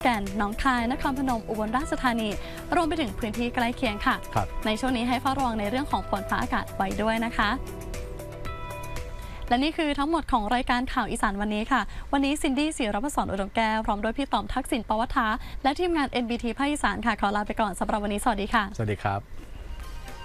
แก่นหนองคายนครพนมอุบลราชธานีรวมไปถึงพื้นที่ใกล้เคียงค่ะในช่วงนี้ให้เฝ้าระวังในเรื่องของฝนฟ้าอากาศไว้ด้วยนะคะและนี่คือทั้งหมดของรายการข่าวอีสานวันนี้ค่ะวันนี้ซินดี้ศิรพศรอุดมแก้วพร้อมด้วยพี่ต๋อมทักษิณปวัฒนาและทีมงาน NBT ภาคอีสานค่ะขอลาไปก่อนสำหรับวันนี้สวัสดีค่ะสวัสดีครับ